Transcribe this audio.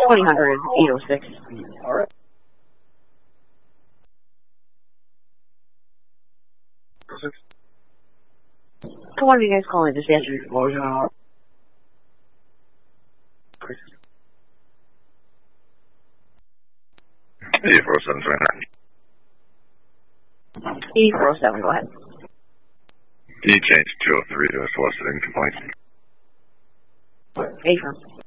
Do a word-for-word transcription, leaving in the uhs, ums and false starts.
twenty hundred, eight oh six. Alright. One of you guys calling this answer. eighty-four oh seven, twenty nine. eighty-four oh seven, go ahead. Can you change two oh three to a soliciting complaint? Affirm.